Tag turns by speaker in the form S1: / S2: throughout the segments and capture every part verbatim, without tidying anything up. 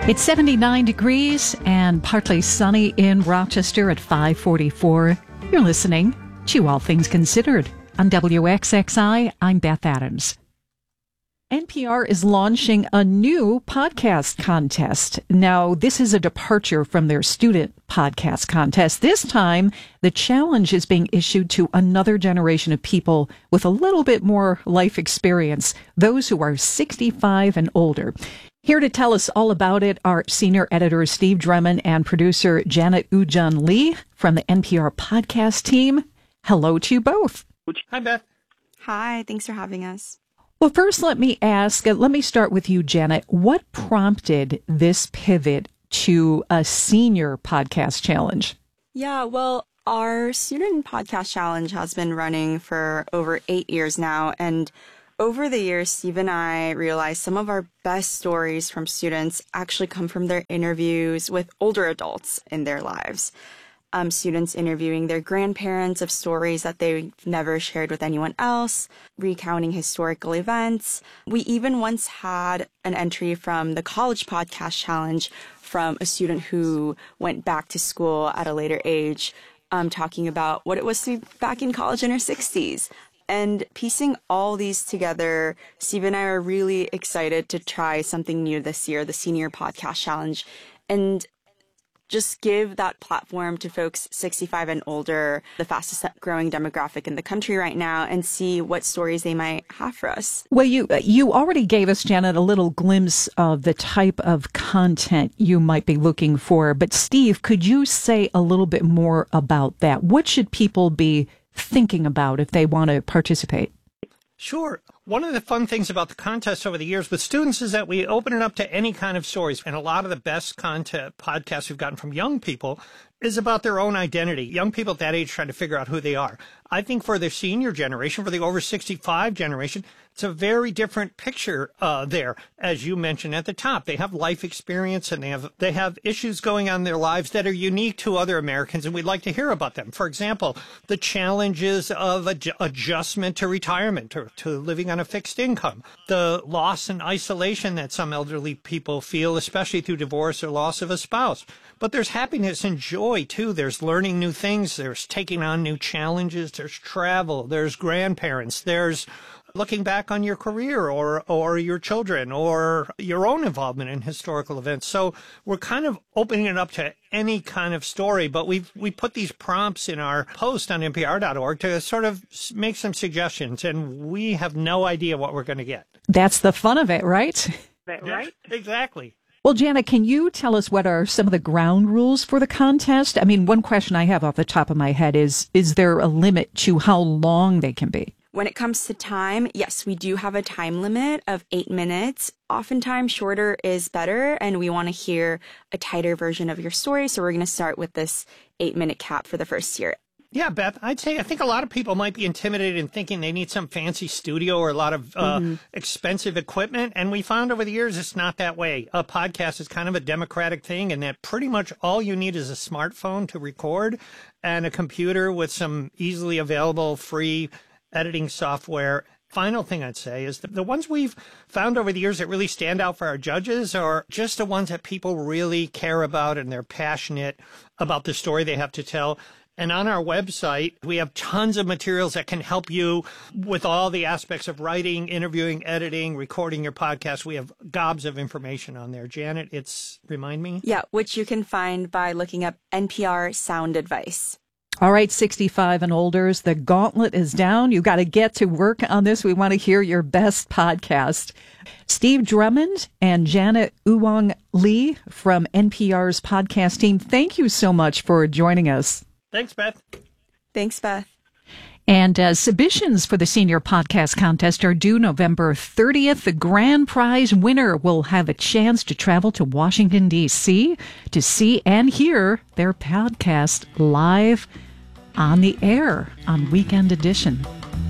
S1: It's seventy-nine degrees and partly sunny in Rochester at five forty-four. You're listening to All Things Considered on W X X I. I'm Beth Adams. N P R is launching a new podcast contest. Now, this is a departure from their student podcast contest. This time, the challenge is being issued to another generation of people with a little bit more life experience, those who are sixty-five and older. Here to tell us all about it are senior editor Steve Drummond and producer Janet Ujun Lee from the N P R podcast team. Hello to you both.
S2: Hi, Beth.
S3: Hi, thanks for having us.
S1: Well, first, let me ask, uh, let me start with you, Janet. What prompted this pivot to a senior podcast challenge?
S3: Yeah, well, our student podcast challenge has been running for over eight years now, and over the years, Steve and I realized some of our best stories from students actually come from their interviews with older adults in their lives. Um, students interviewing their grandparents of stories that they've never shared with anyone else, recounting historical events. We even once had an entry from the College Podcast Challenge from a student who went back to school at a later age, um, talking about what it was to be back in college in her sixties. And piecing all these together, Steve and I are really excited to try something new this year, the Senior Podcast Challenge, and just give that platform to folks sixty-five and older, the fastest growing demographic in the country right now, and see what stories they might have for us.
S1: Well, you you already gave us, Janet, a little glimpse of the type of content you might be looking for. But Steve, could you say a little bit more about that? What should people be thinking about if they want to participate?
S2: Sure. One of the fun things about the contest over the years with students is that we open it up to any kind of stories. And a lot of the best content podcasts we've gotten from young people is about their own identity. Young people at that age trying to figure out who they are. I think for the senior generation, for the over sixty-five generation, it's a very different picture uh, there. As you mentioned at the top, they have life experience and they have they have issues going on in their lives that are unique to other Americans, and we'd like to hear about them. For example, the challenges of ad- adjustment to retirement or to living on a fixed income, the loss and isolation that some elderly people feel, especially through divorce or loss of a spouse. But there's happiness and joy, too. There's learning new things. There's taking on new challenges. There's travel. There's grandparents. There's looking back on your career or or your children or your own involvement in historical events. So we're kind of opening it up to any kind of story, but we've we put these prompts in our post on N P R dot org to sort of make some suggestions, and we have no idea what we're going to get.
S1: That's the fun of it, right?
S2: Right? Exactly.
S1: Well, Janet, can you tell us what are some of the ground rules for the contest? I mean, one question I have off the top of my head is, is there a limit to how long they can be?
S3: When it comes to time, yes, we do have a time limit of eight minutes. Oftentimes, shorter is better, and we want to hear a tighter version of your story. So we're going to start with this eight-minute cap for the first year.
S2: Yeah, Beth, I'd say I think a lot of people might be intimidated in thinking they need some fancy studio or a lot of uh, mm-hmm. expensive equipment. And we found over the years it's not that way. A podcast is kind of a democratic thing, and that pretty much all you need is a smartphone to record and a computer with some easily available free editing software. Final thing I'd say is that the ones we've found over the years that really stand out for our judges are just the ones that people really care about and they're passionate about the story they have to tell. And on our website, we have tons of materials that can help you with all the aspects of writing, interviewing, editing, recording your podcast. We have gobs of information on there. Janet, it's, remind me?
S3: Yeah, which you can find by looking up N P R Sound Advice.
S1: All right, sixty-five and olders, the gauntlet is down. You got to get to work on this. We want to hear your best podcast. Steve Drummond and Janet Ujun Lee from N P R's podcast team, thank you so much for joining us.
S2: Thanks, Beth.
S3: Thanks, Beth.
S1: And uh, submissions for the Senior Podcast Contest are due November thirtieth. The grand prize winner will have a chance to travel to Washington, D C to see and hear their podcast live on the air on Weekend Edition.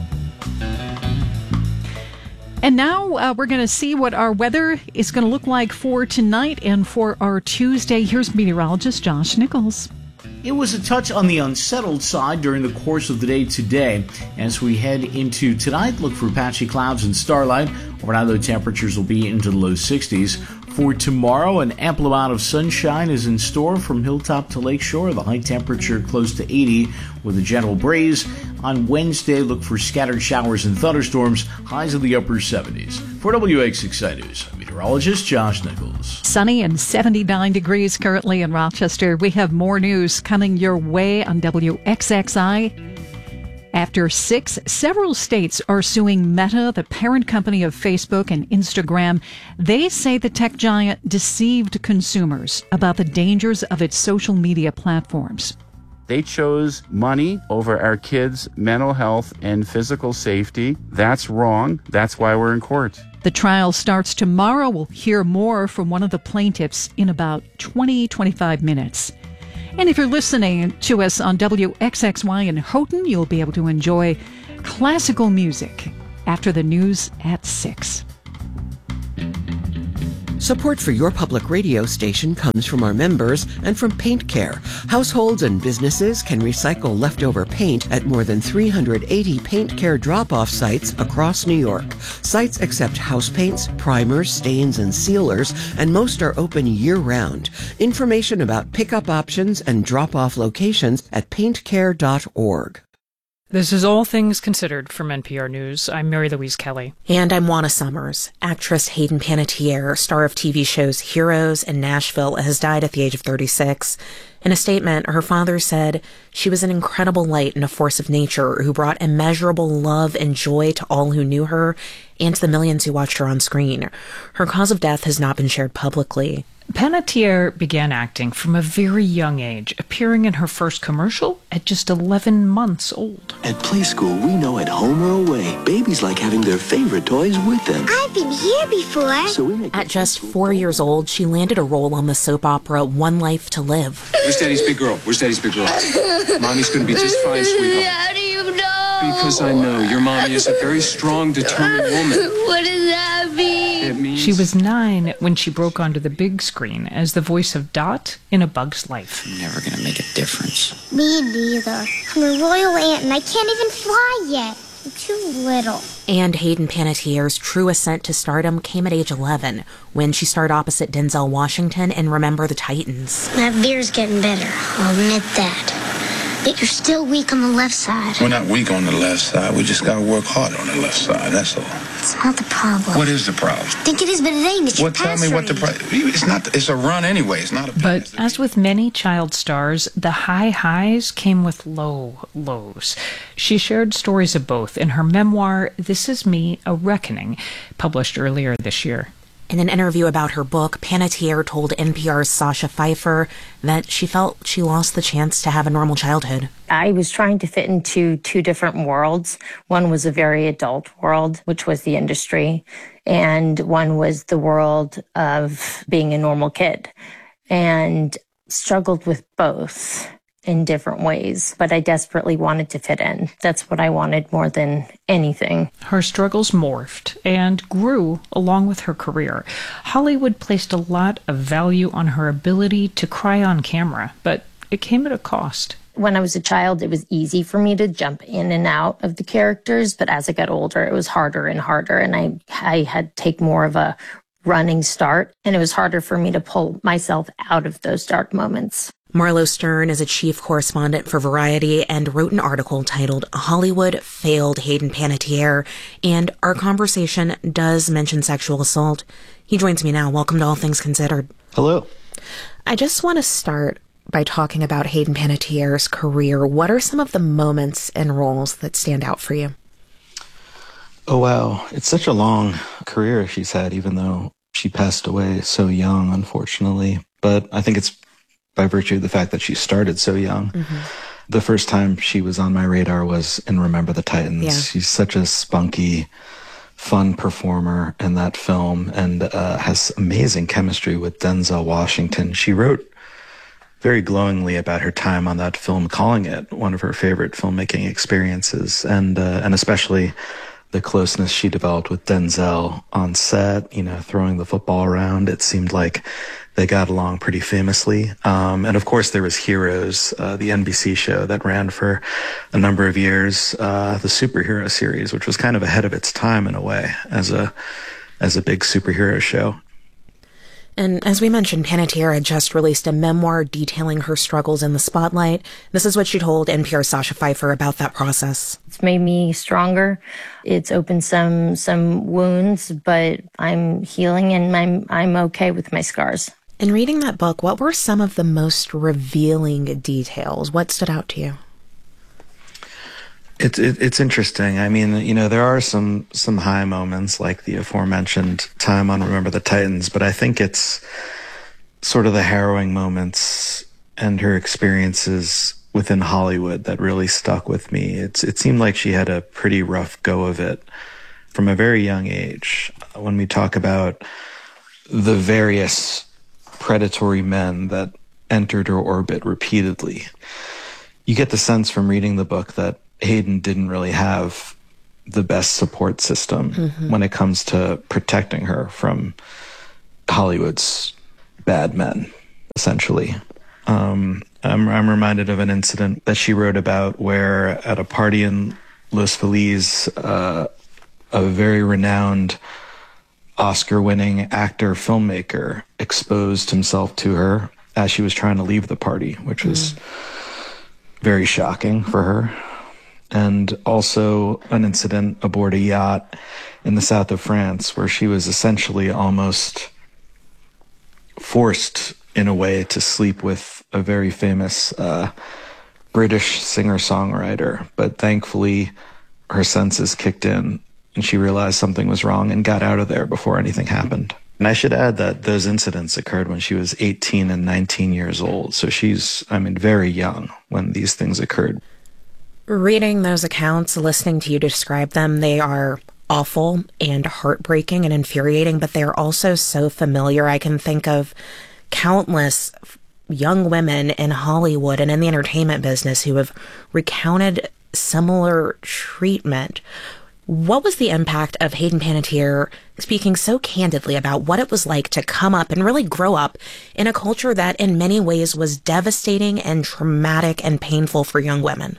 S1: And now uh, we're going to see what our weather is going to look like for tonight and for our Tuesday. Here's meteorologist Josh Nichols.
S4: It was a touch on the unsettled side during the course of the day today. As we head into tonight, look for patchy clouds and starlight. Overnight, low temperatures will be into the low sixties. For tomorrow, an ample amount of sunshine is in store from hilltop to lakeshore. The high temperature close to eighty with a gentle breeze. On Wednesday, look for scattered showers and thunderstorms, highs in the upper seventies. For W X X I News, I'm meteorologist Josh Nichols.
S1: Sunny and seventy-nine degrees currently in Rochester. We have more news coming your way on W X X I. After six, several states are suing Meta, the parent company of Facebook and Instagram. They say the tech giant deceived consumers about the dangers of its social media platforms.
S5: They chose money over our kids' mental health and physical safety. That's wrong. That's why we're in court.
S1: The trial starts tomorrow. We'll hear more from one of the plaintiffs in about twenty, twenty-five minutes. And if you're listening to us on W X X Y in Houghton, you'll be able to enjoy classical music after the news at six.
S6: Support for your public radio station comes from our members and from Paint Care. Households and businesses can recycle leftover paint at more than three hundred eighty Paint Care drop-off sites across New York. Sites accept house paints, primers, stains, and sealers, and most are open year-round. Information about pickup options and drop-off locations at paint care dot org.
S7: This is All Things Considered from N P R News. I'm Mary Louise Kelly.
S8: And I'm Juana Summers. Actress Hayden Panettiere, star of T V shows Heroes and Nashville, has died at the age of thirty-six. In a statement, her father said, "She was an incredible light and a force of nature who brought immeasurable love and joy to all who knew her and to the millions who watched her on screen. Her cause of death has not been shared publicly."
S7: Panettiere began acting from a very young age, appearing in her first commercial at just eleven months old.
S9: At Play School, we know at home or away, babies like having their favorite toys with them.
S10: I've been here before.
S9: So we make
S8: At just four years old, she landed a role on the soap opera One Life to Live.
S11: Where's Daddy's big girl? Where's Daddy's big girl? Mommy's gonna be just fine, sweetheart.
S10: How do you know?
S11: Because I know. Your mommy is a very strong, determined woman.
S10: What does that mean?
S11: It means...
S7: She was nine when she broke onto the big screen as the voice of Dot in A Bug's Life.
S12: I'm never gonna make a difference.
S10: Me neither. I'm a royal ant and I can't even fly yet. I'm too little.
S8: And Hayden Panettiere's true ascent to stardom came at age eleven, when she starred opposite Denzel Washington in Remember the Titans.
S10: That beer's getting better, I'll admit that. But you're still weak on the left side.
S12: We're not weak on the left side. We just gotta work hard on the left side. That's all.
S10: It's not the problem.
S12: What is the problem?
S10: I think it is, but it ain't. It's your
S12: What? Tell me what the problem. It's not. It's a run anyway. It's not a.
S7: But as with many child stars, the high highs came with low lows. She shared stories of both in her memoir, This Is Me, A Reckoning, published earlier this year.
S8: In an interview about her book, Panettiere told N P R's Sasha Pfeiffer that she felt she lost the chance to have a normal childhood.
S13: I was trying to fit into two different worlds. One was a very adult world, which was the industry, and one was the world of being a normal kid, and struggled with both in different ways, but I desperately wanted to fit in. That's what I wanted more than anything.
S7: Her struggles morphed and grew along with her career. Hollywood placed a lot of value on her ability to cry on camera, but it came at a cost.
S13: When I was a child, it was easy for me to jump in and out of the characters, but as I got older, it was harder and harder, and I, I had to take more of a running start, and it was harder for me to pull myself out of those dark moments.
S8: Marlo Stern is a chief correspondent for Variety and wrote an article titled Hollywood Failed Hayden Panettiere, and our conversation does mention sexual assault. He joins me now. Welcome to All Things Considered.
S14: Hello.
S8: I just want to start by talking about Hayden Panettiere's career. What are some of the moments and roles that stand out for you?
S14: Oh, wow. It's such a long career she's had, even though she passed away so young, unfortunately. But I think it's by virtue of the fact that she started so young. Mm-hmm. The first time she was on my radar was in Remember the Titans. Yeah. She's such a spunky, fun performer in that film, and uh, has amazing chemistry with Denzel Washington. She wrote very glowingly about her time on that film, calling it one of her favorite filmmaking experiences, and uh, and especially the closeness she developed with Denzel on set, you know, throwing the football around. It seemed like they got along pretty famously. Um, and of course there was Heroes, uh, the N B C show that ran for a number of years, uh, the superhero series, which was kind of ahead of its time in a way as a, as a big superhero show.
S8: And as we mentioned, Panettiere had just released a memoir detailing her struggles in the spotlight. This is what she told N P R's Sasha Pfeiffer about that process.
S13: It's made me stronger. It's opened some some wounds, but I'm healing and I'm I'm okay with my scars.
S8: In reading that book, what were some of the most revealing details? What stood out to you?
S14: It's it, it's interesting. I mean, you know, there are some some high moments like the aforementioned time on Remember the Titans, but I think it's sort of the harrowing moments and her experiences within Hollywood that really stuck with me. It's it seemed like she had a pretty rough go of it from a very young age. When we talk about the various predatory men that entered her orbit repeatedly, you get the sense from reading the book that Hayden didn't really have the best support system mm-hmm. when it comes to protecting her from Hollywood's bad men, essentially. Um, I'm, I'm reminded of an incident that she wrote about where at a party in Los Feliz, uh, a very renowned Oscar-winning actor, filmmaker exposed himself to her as she was trying to leave the party, which was mm. very shocking for her. And also an incident aboard a yacht in the south of France where she was essentially almost forced in a way to sleep with a very famous uh, British singer-songwriter. But thankfully, her senses kicked in and she realized something was wrong and got out of there before anything happened. And I should add that those incidents occurred when she was eighteen and nineteen years old. So she's, I mean, very young when these things occurred.
S8: Reading those accounts, listening to you describe them, they are awful and heartbreaking and infuriating, but they are also so familiar. I can think of countless young women in Hollywood and in the entertainment business who have recounted similar treatment. What was the impact of Hayden Panettiere speaking so candidly about what it was like to come up and really grow up in a culture that in many ways was devastating and traumatic and painful for young women?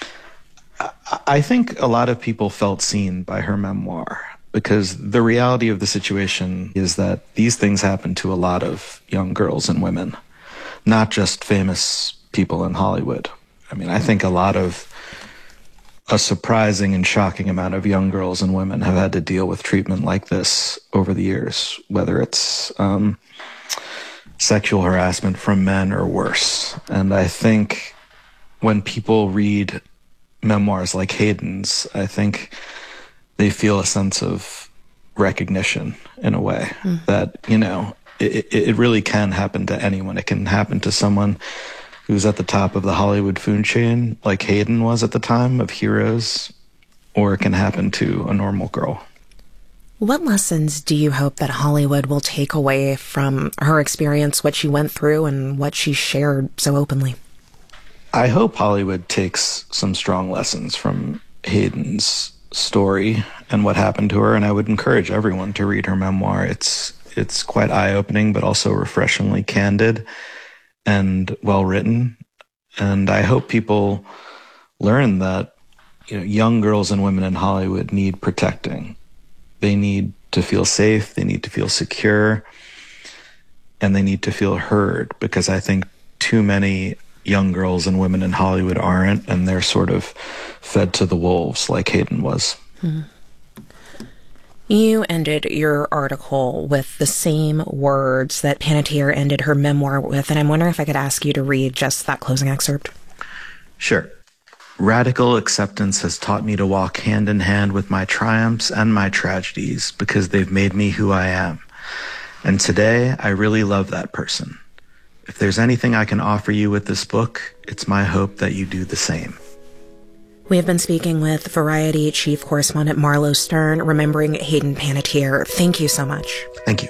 S14: I think a lot of people felt seen by her memoir because the reality of the situation is that these things happen to a lot of young girls and women, not just famous people in Hollywood. I mean, I think a lot of a surprising and shocking amount of young girls and women have had to deal with treatment like this over the years, whether it's um, sexual harassment from men or worse. And I think when people read memoirs like Hayden's, I think they feel a sense of recognition in a way mm. that, you know, it, it really can happen to anyone. It can happen to someone who's at the top of the Hollywood food chain, like Hayden was at the time, of heroes, or it can happen to a normal girl.
S8: What lessons do you hope that Hollywood will take away from her experience, what she went through, and what she shared so openly?
S14: I hope Hollywood takes some strong lessons from Hayden's story and what happened to her, and I would encourage everyone to read her memoir. It's it's quite eye-opening, but also refreshingly candid and well-written. And I hope people learn that, you know, young girls and women in Hollywood need protecting. They need to feel safe, they need to feel secure, and they need to feel heard, because I think too many young girls and women in Hollywood aren't, and they're sort of fed to the wolves like Hayden was.
S8: Mm-hmm. You ended your article with the same words that Panettiere ended her memoir with, and I'm wondering if I could ask you to read just that closing excerpt.
S14: Sure. Radical acceptance has taught me to walk hand in hand with my triumphs and my tragedies because they've made me who I am. And today, I really love that person. If there's anything I can offer you with this book, it's my hope that you do the same.
S8: We have been speaking with Variety Chief Correspondent Marlo Stern, remembering Hayden Panettiere. Thank you so much.
S14: Thank you.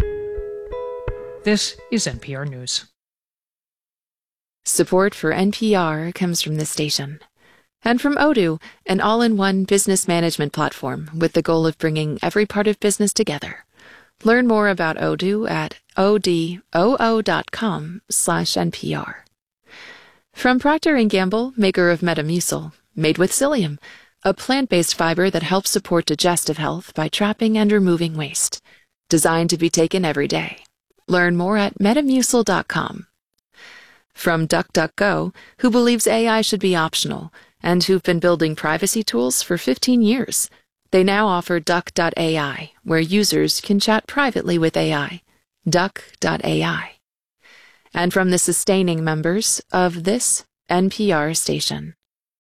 S7: This is N P R News.
S15: Support for N P R comes from this station. And from Odoo, an all-in-one business management platform with the goal of bringing every part of business together. Learn more about Odoo at odoo.com slash NPR. From Procter and Gamble, maker of Metamucil, made with psyllium, a plant-based fiber that helps support digestive health by trapping and removing waste. Designed to be taken every day. Learn more at metamucil dot com. From DuckDuckGo, who believes A I should be optional and who've been building privacy tools for fifteen years. They now offer Duck dot A I, where users can chat privately with A I. Duck dot A I. And from the sustaining members of this N P R station.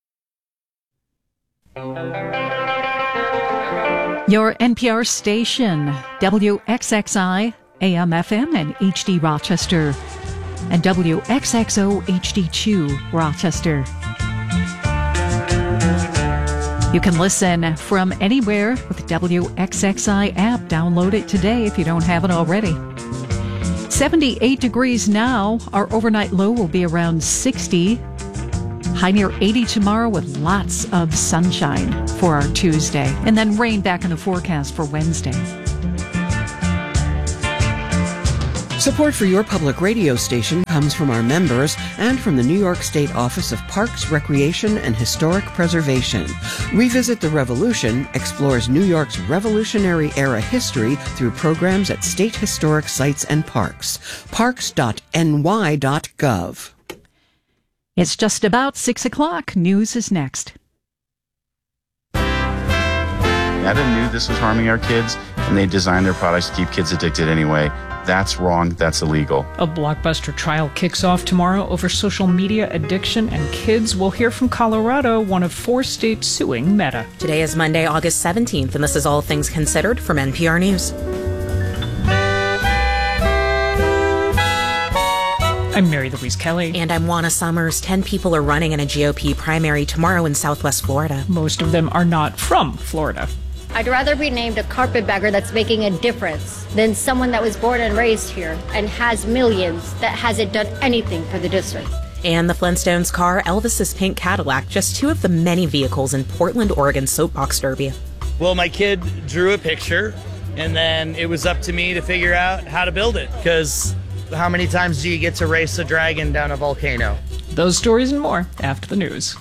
S1: Your N P R station, W X X I, A M F M and H D Rochester, and W X X O H D two Rochester. You can listen from anywhere with the W X X I app. Download it today if you don't have it already. seventy-eight degrees now. Our overnight low will be around sixty. High near eighty tomorrow with lots of sunshine for our Tuesday. And then rain back in the forecast for Wednesday.
S6: Support for your public radio station comes from our members and from the New York State Office of Parks, Recreation, and Historic Preservation. Revisit the Revolution explores New York's Revolutionary-era history through programs at state historic sites and parks. parks dot N Y dot gov.
S1: It's just about six o'clock. News is next.
S5: Meta knew this was harming our kids, and they designed their products to keep kids addicted anyway. That's wrong. That's illegal.
S7: A blockbuster trial kicks off tomorrow over social media addiction and kids. We'll hear from Colorado, one of four states suing Meta.
S8: Today is Monday, August seventeenth, and this is All Things Considered from N P R News.
S7: I'm Mary Louise Kelly.
S8: And I'm Juana Summers. Ten people are running in a G O P primary tomorrow in Southwest Florida.
S7: Most of them are not from Florida.
S16: I'd rather be named a carpetbagger that's making a difference than someone that was born and raised here and has millions that hasn't done anything for the district.
S8: And the Flintstones car, Elvis's pink Cadillac, just two of the many vehicles in Portland, Oregon soapbox derby.
S17: Well, my kid drew a picture, and then it was up to me to figure out how to build it, because how many times do you get to race a dragon down a volcano?
S7: Those stories and more after the news.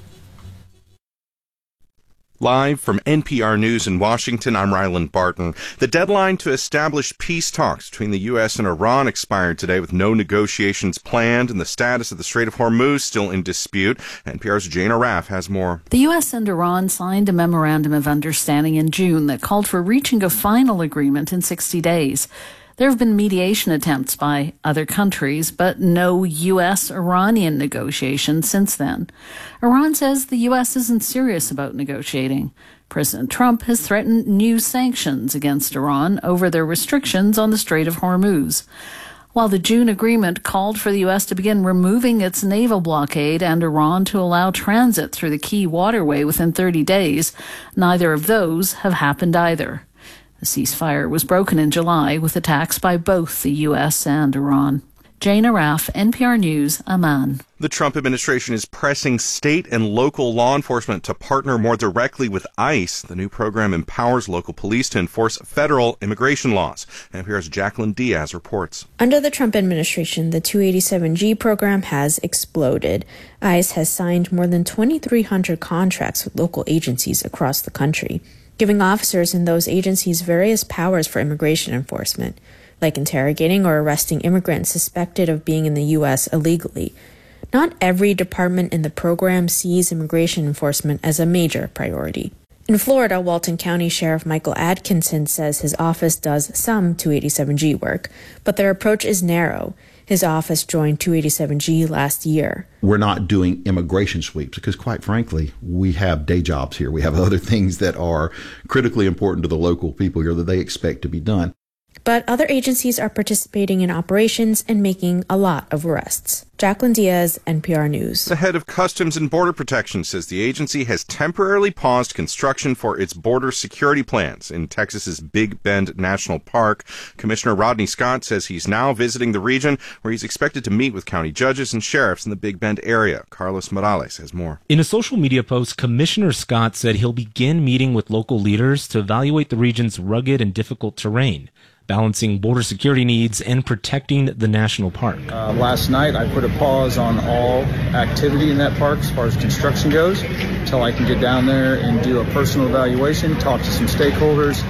S18: Live from N P R News in Washington, I'm Ryland Barton. The deadline to establish peace talks between the U S and Iran expired today with no negotiations planned, and the status of the Strait of Hormuz still in dispute. N P R's Jane Arraf has more.
S19: The U S and Iran signed a memorandum of understanding in June that called for reaching a final agreement in sixty days. There have been mediation attempts by other countries, but no U S Iranian negotiations since then. Iran says the U S isn't serious about negotiating. President Trump has threatened new sanctions against Iran over their restrictions on the Strait of Hormuz. While the June agreement called for the U S to begin removing its naval blockade and Iran to allow transit through the key waterway within thirty days, neither of those have happened either. The ceasefire was broken in July with attacks by both the U S and Iran. Jane Arraf, N P R News, Amman.
S18: The Trump administration is pressing state and local law enforcement to partner more directly with ICE. The new program empowers local police to enforce federal immigration laws. N P R's Jacqueline Diaz reports.
S20: Under the Trump administration, the two eighty-seven G program has exploded. ICE has signed more than twenty-three hundred contracts with local agencies across the country, giving officers in those agencies various powers for immigration enforcement, like interrogating or arresting immigrants suspected of being in the U S illegally. Not every department in the program sees immigration enforcement as a major priority. In Florida, Walton County Sheriff Michael Atkinson says his office does some two eighty-seven G work, but their approach is narrow. His office joined two eighty-seven G last year.
S21: We're not doing immigration sweeps because, quite frankly, we have day jobs here. We have other things that are critically important to the local people here that they expect to be done.
S20: But other agencies are participating in operations and making a lot of arrests. Jacqueline Diaz, N P R News.
S18: The head of Customs and Border Protection says the agency has temporarily paused construction for its border security plans in Texas's Big Bend National Park. Commissioner Rodney Scott says he's now visiting the region, where he's expected to meet with county judges and sheriffs in the Big Bend area. Carlos Morales has more.
S22: In a social media post, Commissioner Scott said he'll begin meeting with local leaders to evaluate the region's rugged and difficult terrain, balancing border security needs and protecting the national park.
S23: Uh, last night, I put a pause on all activity in that park as far as construction goes until I can get down there and do a personal evaluation, talk to some stakeholders,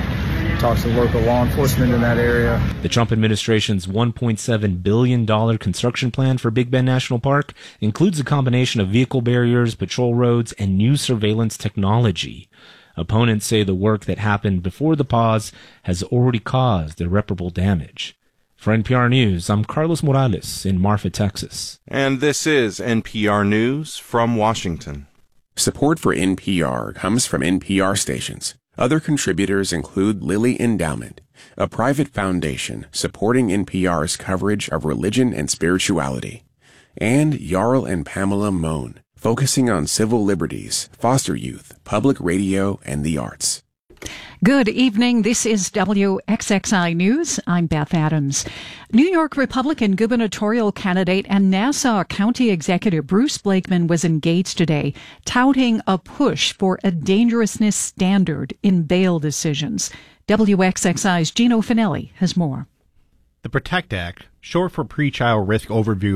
S23: talk to the local law enforcement in that area.
S22: The Trump administration's one point seven billion dollars construction plan for Big Bend National Park includes a combination of vehicle barriers, patrol roads, and new surveillance technology. Opponents say the work that happened before the pause has already caused irreparable damage. For N P R News, I'm Carlos Morales in Marfa, Texas.
S18: And this is N P R News from Washington.
S2: Support for N P R comes from N P R stations. Other contributors include Lilly Endowment, a private foundation supporting N P R's coverage of religion and spirituality, and Jarl and Pamela Mohn, focusing on civil liberties, foster youth, public radio, and the arts.
S1: Good evening. This is W X X I News. I'm Beth Adams. New York Republican gubernatorial candidate and Nassau County Executive Bruce Blakeman was engaged today, touting a push for a dangerousness standard in bail decisions. W X X I's Gino Finelli has more.
S3: The PROTECT Act, short for Pretrial Risk Overview